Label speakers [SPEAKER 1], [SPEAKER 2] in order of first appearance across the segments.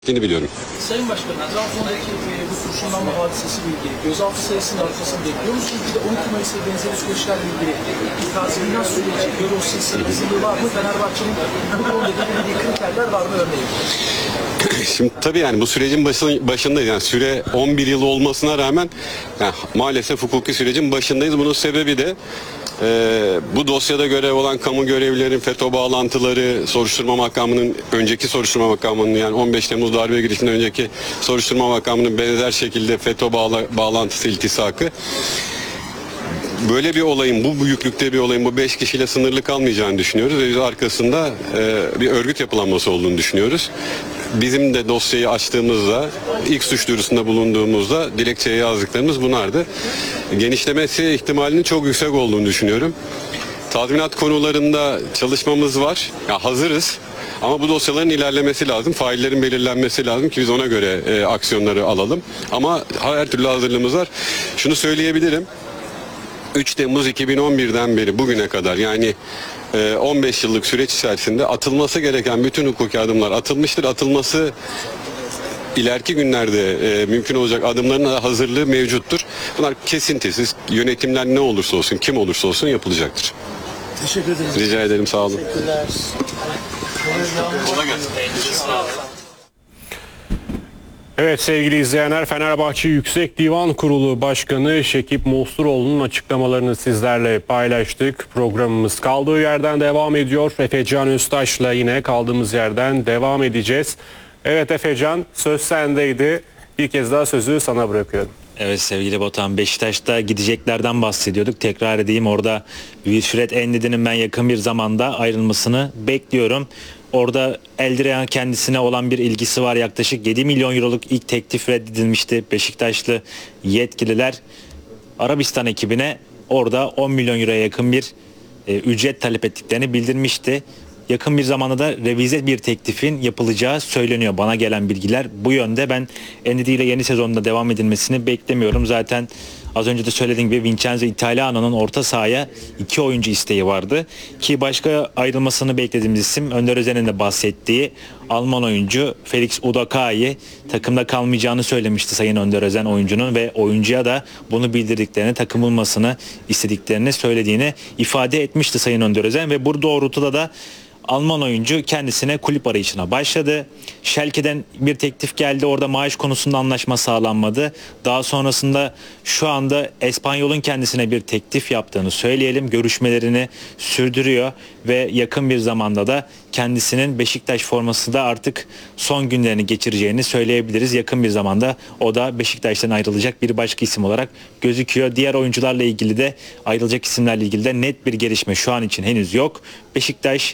[SPEAKER 1] Biliyorum.
[SPEAKER 2] Sayın Başkanım, Trabzon'daki bu kurşunlanma hadisesiyle ilgili gözaltı sayısının artmasını bekliyor musunuz? Bir de 12 Mayıs'ta benzeri süreçlerle ilgili bir tazminat süreci, bürokrasisi, hazırlığı var mı? Fenerbahçe'nin bu konuda belirlediği kriterler var mı örneğin?
[SPEAKER 1] Şimdi tabii yani bu sürecin başındayız. Yani süre 11 yıl olmasına rağmen maalesef hukuki sürecin başındayız. Bunun sebebi de bu dosyada görev olan kamu görevlilerin FETÖ bağlantıları, soruşturma makamının, önceki soruşturma makamının, yani 15 Temmuz darbe girişinden önceki soruşturma makamının benzer şekilde FETÖ bağlantısı, iltisakı. Böyle bir olayın, bu büyüklükte bir olayın bu 5 kişiyle sınırlı kalmayacağını düşünüyoruz ve biz arkasında bir örgüt yapılanması olduğunu düşünüyoruz. Bizim de dosyayı açtığımızda, ilk suç duyurusunda bulunduğumuzda dilekçeye yazdıklarımız bunlardı. Genişlemesi ihtimalinin çok yüksek olduğunu düşünüyorum. Tazminat konularında çalışmamız var. Ya hazırız. Ama bu dosyaların ilerlemesi lazım. Faillerin belirlenmesi lazım ki biz ona göre aksiyonları alalım. Ama her türlü hazırlığımız var. Şunu söyleyebilirim. 3 Temmuz 2011'den beri bugüne kadar, yani 15 yıllık süreç içerisinde atılması gereken bütün hukuki adımlar atılmıştır. Atılması ileriki günlerde mümkün olacak adımların hazırlığı mevcuttur. Bunlar kesintisiz, yönetimler ne olursa olsun, kim olursa olsun yapılacaktır.
[SPEAKER 2] Teşekkür ederim.
[SPEAKER 1] Rica ederim, sağ olun.
[SPEAKER 2] Teşekkürler.
[SPEAKER 1] Kolay gelsin.
[SPEAKER 3] Evet sevgili izleyenler, Fenerbahçe Yüksek Divan Kurulu Başkanı Şekip Mosturoğlu'nun açıklamalarını sizlerle paylaştık. Programımız kaldığı yerden devam ediyor. Efecan Öztaş'la yine kaldığımız yerden devam edeceğiz. Evet Efecan, söz sendeydi. Bir kez daha sözü sana bırakıyorum.
[SPEAKER 4] Evet sevgili Batuhan, Beşiktaş'ta gideceklerden bahsediyorduk. Tekrar edeyim, orada Wilfred Endidi'nin ben yakın bir zamanda ayrılmasını bekliyorum. Orada Eldirian kendisine olan bir ilgisi var. Yaklaşık 7 milyon euroluk ilk teklif reddedilmişti. Beşiktaşlı yetkililer Arabistan ekibine orada 10 milyon euroya yakın bir ücret talep ettiklerini bildirmişti. Yakın bir zamanda da revize bir teklifin yapılacağı söyleniyor. Bana gelen bilgiler bu yönde. Ben Endidi ile yeni sezonda devam edilmesini beklemiyorum. Zaten az önce de söylediğim gibi Vincenzo Italiano'nun orta sahaya 2 oyuncu isteği vardı. Ki başka ayrılmasını beklediğimiz isim, Önder Özen'in de bahsettiği Alman oyuncu Felix Udakay'ı, takımda kalmayacağını söylemişti Sayın Önder Özen oyuncunun ve oyuncuya da bunu bildirdiklerini, takımılmasını istediklerini söylediğini ifade etmişti Sayın Önder Özen ve bu doğrultuda da Alman oyuncu kendisine kulüp arayışına başladı. Schalke'den bir teklif geldi. Orada maaş konusunda anlaşma sağlanmadı. Daha sonrasında şu anda Espanyol'un kendisine bir teklif yaptığını söyleyelim. Görüşmelerini sürdürüyor ve yakın bir zamanda da kendisinin Beşiktaş forması da artık son günlerini geçireceğini söyleyebiliriz. Yakın bir zamanda o da Beşiktaş'tan ayrılacak bir başka isim olarak gözüküyor. Diğer oyuncularla ilgili de, ayrılacak isimlerle ilgili de net bir gelişme şu an için henüz yok. Beşiktaş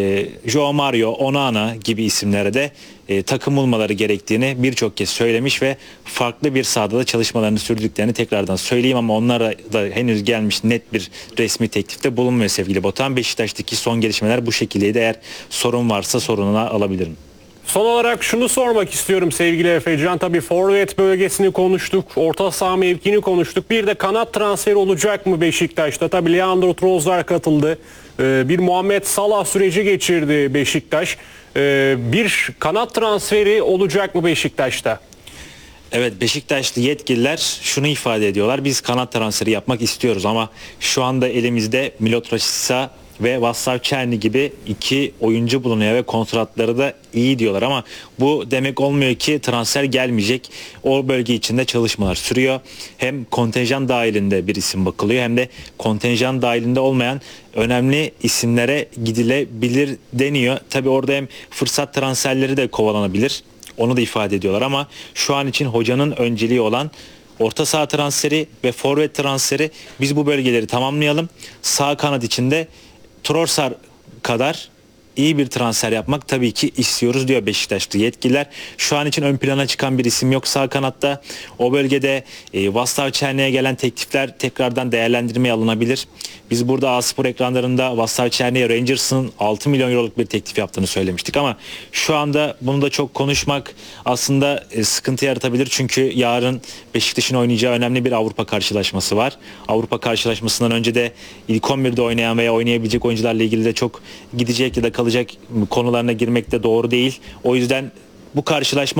[SPEAKER 4] Joao Mario, Onana gibi isimlere de takım olmaları gerektiğini birçok kez söylemiş ve farklı bir sahada da çalışmalarını sürdüklerini tekrardan söyleyeyim, ama onlara da henüz gelmiş net bir resmi teklifte bulunmuyor sevgili Batuhan. Beşiktaş'taki son gelişmeler bu şekildeydi. Eğer sorun varsa sorununu alabilirim.
[SPEAKER 3] Son olarak şunu sormak istiyorum sevgili Efecan. Tabii forvet bölgesini konuştuk, orta saha mevkini konuştuk. Bir de kanat transferi olacak mı Beşiktaş'ta? Tabii Leandro Trossard katıldı. Bir Muhammed Salah süreci geçirdi Beşiktaş. Bir kanat transferi olacak mı Beşiktaş'ta?
[SPEAKER 4] Evet, Beşiktaşlı yetkililer şunu ifade ediyorlar. Biz kanat transferi yapmak istiyoruz ama şu anda elimizde Milot Rashica ve Vaslav Černi gibi 2 oyuncu bulunuyor ve kontratları da iyi diyorlar, ama bu demek olmuyor ki transfer gelmeyecek. O bölge içinde çalışmalar sürüyor. Hem kontenjan dahilinde bir isim bakılıyor, hem de kontenjan dahilinde olmayan önemli isimlere gidilebilir deniyor. Tabii orada hem fırsat transferleri de kovalanabilir. Onu da ifade ediyorlar, ama şu an için hocanın önceliği olan orta saha transferi ve forvet transferi. Biz bu bölgeleri tamamlayalım. Sağ kanat içinde Trossard kadar iyi bir transfer yapmak tabii ki istiyoruz diyor Beşiktaşlı yetkililer. Şu an için ön plana çıkan bir isim yok sağ kanatta. O bölgede Vaslav Černi'ye gelen teklifler tekrardan değerlendirmeye alınabilir. Biz burada A-Spor ekranlarında Vaslav Černi'ye Rangers'ın 6 milyon euroluk bir teklif yaptığını söylemiştik, ama şu anda bunu da çok konuşmak aslında sıkıntı yaratabilir. Çünkü yarın Beşiktaş'ın oynayacağı önemli bir Avrupa karşılaşması var. Avrupa karşılaşmasından önce de ilk 11'de oynayan veya oynayabilecek oyuncularla ilgili de çok gidecek ya da kalacak konularına girmek de doğru değil. O yüzden Bu karşılaşma